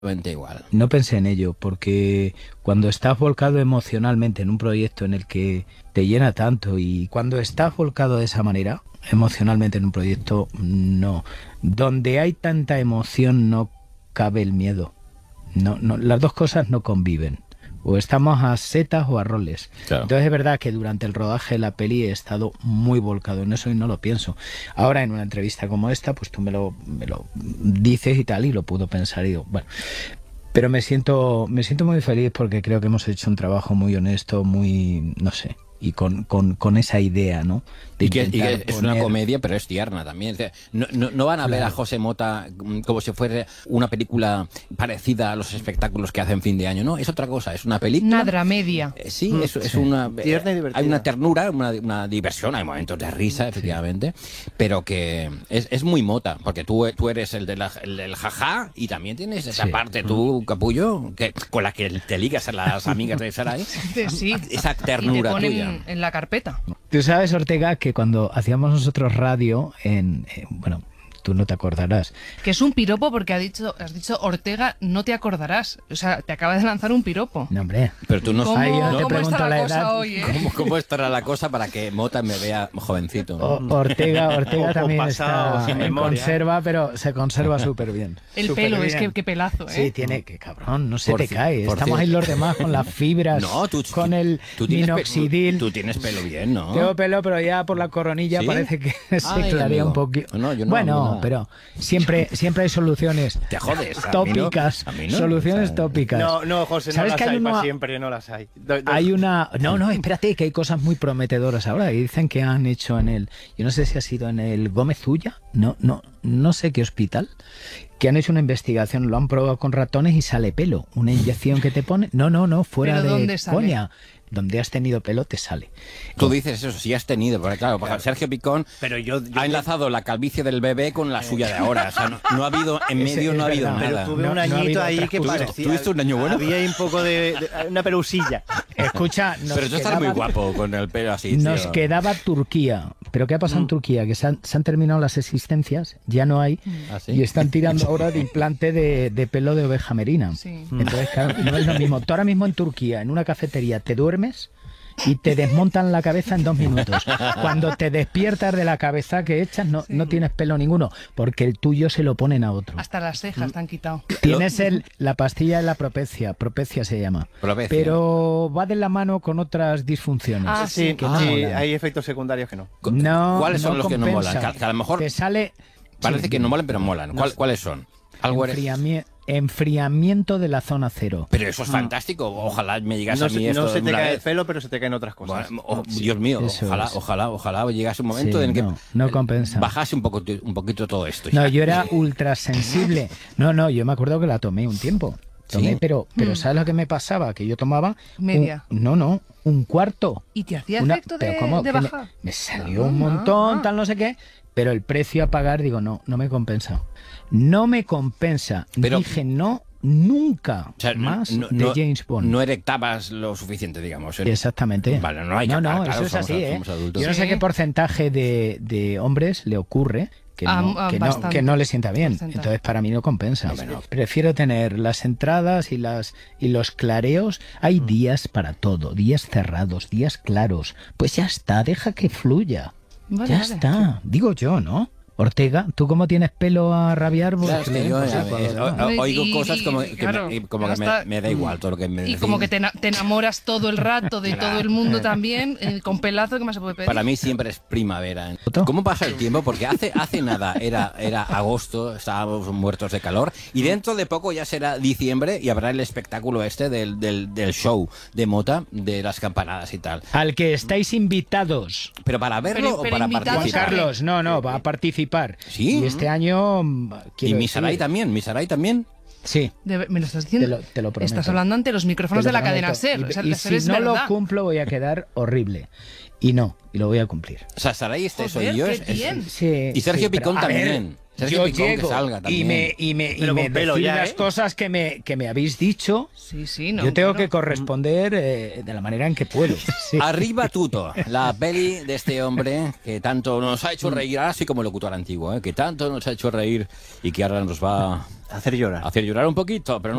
igual. No pensé en ello, porque cuando estás volcado emocionalmente en un proyecto en el que te llena tanto, y cuando estás volcado de esa manera emocionalmente en un proyecto, no. Donde hay tanta emoción no cabe el miedo. No, no, las dos cosas no conviven. O estamos a setas o a roles. Claro. Entonces es verdad que durante el rodaje de la peli he estado muy volcado en eso y no lo pienso. Ahora en una entrevista como esta, pues tú me lo dices y tal, y lo puedo pensar y digo, bueno. Pero me siento muy feliz porque creo que hemos hecho un trabajo muy honesto, muy, no sé, y con esa idea, ¿no? De Y que intentar es una poner- comedia, pero es tierna también. O sea, no van a ver a José Mota como si fuera una película parecida a los espectáculos que hacen fin de año. No, es otra cosa, es una película. Una dramedia. Sí, es una... Tierna y divertida. Hay una ternura, una diversión, hay momentos de risa, efectivamente, pero que es muy Mota, porque tú eres el del jajá y también tienes esa parte, tú, capullo, que con la que te ligas a las amigas de Sarai. Sí. Esa Y te ternura ponen tuya. en la carpeta. Tú sabes, Ortega, que cuando hacíamos nosotros radio bueno, tú no te acordarás. Que es un piropo porque has dicho Ortega, no te acordarás. O sea, te acaba de lanzar un piropo. No, hombre. Pero tú no ¿Cómo, sabes, yo no te cómo pregunto está la la cosa edad. hoy, eh? ¿Cómo estará la cosa para que Mota me vea jovencito? ¿no? Ortega O también pasado, está sin en memoria. conserva, pero se conserva súper bien. El Súper pelo, es bien. que pelazo, ¿eh? Sí, tiene que, cabrón, no se Por te ci- cae. por Estamos ci- ahí los demás con las fibras, No, con el tú tienes minoxidil. tú tienes pelo bien, ¿no? Tengo pelo, pero ya por la coronilla ¿Sí? parece que se Ay, clarea amigo. un poquito. No, yo no, bueno, nada. pero siempre hay soluciones Te jodes. a mí no, tópicas, a mí no, soluciones o sea, tópicas. No, José, no ¿Sabes las que hay hay para una- siempre, no las hay. Hay una... No, espérate, que hay cosas muy prometedoras ahora. Y dicen que han hecho en el... Yo no sé si ha sido en el Gómez Ulla, no sé qué hospital, que han hecho una investigación, lo han probado con ratones y sale pelo. Una inyección que te pone... No, fuera ¿Pero de dónde sale? coña. Donde has tenido pelo te sale. Tú dices eso, si has tenido, porque claro, porque Sergio Picón Pero yo ha enlazado la calvicie del bebé con la suya de ahora. O sea, no ha habido, en medio es no ha habido verdad. Pero nada. tuve No- un no ha añito habido ahí otras que cosas. parecía... ¿Tuviste un año bueno? Había ahí un poco de una pelusilla. Escucha, Pero tú estás muy guapo con el pelo así, Nos tío. quedaba Turquía. ¿Pero qué ha pasado en Turquía? Que se han terminado las existencias, ya no hay, ¿Ah, sí? y están tirando ahora de implante de pelo de oveja merina. Sí. Entonces, claro, no es lo mismo. Tú ahora mismo en Turquía, en una cafetería, te duermes y te desmontan la cabeza en 2 minutos. Cuando te despiertas de la cabeza que echas, no tienes pelo ninguno, porque el tuyo se lo ponen a otro. Hasta las cejas te han quitado. Tienes la pastilla de la propecia se llama. Propecia. Pero va de la mano con otras disfunciones. Ah, Sí, que no sí, molan. hay efectos secundarios que no. No, ¿Cuáles son no los que no compensa. molan? Que a lo mejor Te sale parece que no molan, pero molan. ¿Cuáles son? Algo eres... enfriamiento de la zona cero. Pero eso es fantástico. Ojalá me llegase a mí esto No se te una cae el vez. pelo, pero se te caen otras cosas. Bueno, Dios mío, Eso es. ojalá llegase un momento Sí, en que no compensa. bajase un poquito todo esto. No, ya. yo era ultra sensible. No, yo me acuerdo que la tomé un tiempo. Tomé, ¿Sí? pero ¿sabes lo que me pasaba? Que yo tomaba... Media. Un cuarto. ¿Y te hacía Una- efecto pero de, ¿cómo? de Que bajar? me salió un montón, tal no sé qué, pero el precio a pagar, digo, no me compensa. No me compensa. Pero- Dije, no, nunca O sea, más de James Bond. No erectabas lo suficiente, digamos. Exactamente. Vale, no hay que claro, eso es somos- así, ¿eh? somos adultos. Yo no sé Sí. qué porcentaje de hombres le ocurre Bastante. que no le sienta bien. Bastante. Entonces para mí no compensa. Prefiero tener las entradas y los clareos. Hay días para todo, días cerrados, días claros. Pues ya está, deja que fluya. Vale, ya vale. está. Digo yo, ¿no? Ortega, ¿tú cómo tienes pelo a rabiar? Pues, Claro, es que yo oigo Y- cosas como, y- claro, como ya que está. me da igual todo lo que me Y decís. como que te enamoras todo el rato de todo el mundo también, con pelazo, ¿qué más se puede pedir? Para mí siempre es primavera. ¿Cómo pasa el tiempo? Porque hace nada era agosto, estábamos muertos de calor, y dentro de poco ya será diciembre y habrá el espectáculo este del show de Mota, de las campanadas y tal. Al que estáis invitados. ¿Pero para verlo Pero o para invitados Juan participar? Carlos, no, va a participar. ¿Sí? Y este año... ¿Y quiero Misaray decir- también? ¿Misaray también? Sí. ¿Me lo estás diciendo? Te lo prometo. Estás hablando ante los micrófonos Te de lo la cadena prometo. SER. O sea, Y la SER es si no verdad. lo cumplo voy a quedar horrible. Y lo voy a cumplir. O sea, Saray este soy Joder, yo. qué bien. Sí, Y Sergio sí, pero, Picón a ver, también. Sergio yo Picón, que llego salga y también. Pero me con pelo decís ya, las ¿eh? cosas que me habéis dicho. Sí, no. Yo tengo claro. que corresponder de la manera en que puedo. Sí. Arriba Tuto, la peli de este hombre que tanto nos ha hecho reír, ahora sí como locutor antiguo, que tanto nos ha hecho reír y que ahora nos va Hacer llorar. a hacer llorar un poquito, pero no